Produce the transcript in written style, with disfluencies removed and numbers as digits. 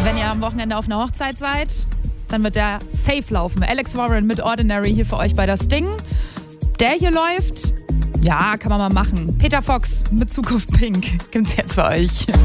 Wenn ihr am Wochenende auf einer Hochzeit seid, dann wird der safe laufen. Alex Warren mit Ordinary hier für euch bei Das Ding. Der hier läuft, ja, kann man mal machen. Peter Fox mit Zukunft Pink gibt's jetzt für euch.